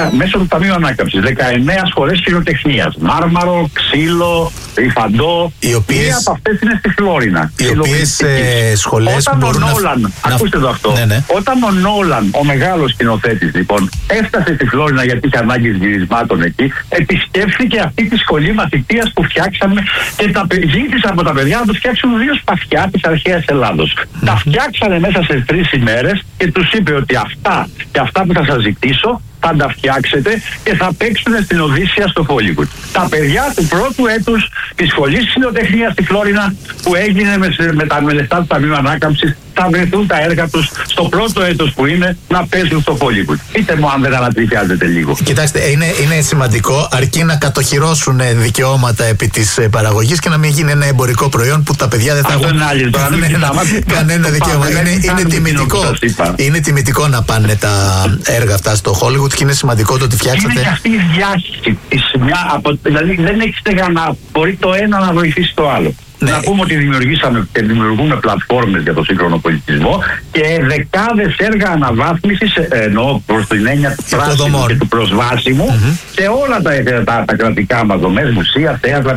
μέσω του Ταμείου Ανάκαμψης 19 σχολές χειροτεχνίας. Μάρμαρο, ξύλο, υφαντό. Μία από αυτές είναι στη Φλόρινα. Οι οποίες σχολές όταν μπορούν ακούστε το αυτό. Ναι. Όταν ο Νόλαν, ο μεγάλος σκηνοθέτης λοιπόν, έφτασε στη Φλόρινα γιατί είχε ανάγκη γυρισμάτων εκεί, επισκέφθηκε αυτή τη σχολή μαθητείας που φτιάξαμε και ζήτησε από τα παιδιά να του φτιάξουν 2 σπαθιά της αρχαίας Ελλάδος. Τα φτιάξανε μέσα σε 3 ημέρες και τους είπε ότι αυτά και αυτά που θα σας ζητήσω θα τα φτιάξετε και θα παίξουν στην Οδύσσεια στο Hollywood. Τα παιδιά του πρώτου έτους της σχολής ξυλοτεχνίας στη Φλόρινα που έγινε με τα λεφτά του Ταμείου Ανάκαμψης θα βρεθούν τα έργα τους στο πρώτο έτος που είναι να παίζουν στο Hollywood. Πείτε μου αν δεν ανατριχιάζεται λίγο. Κοιτάξτε, είναι σημαντικό αρκεί να κατοχυρώσουν δικαιώματα επί της παραγωγής και να μην γίνει ένα εμπορικό προϊόν που τα παιδιά δεν θα έχουν κανένα δικαίωμα. Είναι τιμητικό να πάνε τα έργα αυτά στο Hollywood και είναι σημαντικό το ότι φτιάξατε. Είναι και αυτή η διάχυση. Δηλαδή δεν έχει στεγανά. Μπορεί το ένα να βοηθήσει το άλλο. Ναι. Να πούμε ότι δημιουργήσαμε και δημιουργούμε πλατφόρμες για το σύγχρονο πολιτισμό και δεκάδες έργα αναβάθμισης, εννοώ προς την έννοια του πράσινου και του προσβάσιμου, σε όλα τα κρατικά μας δομές, μουσεία, θέατρα,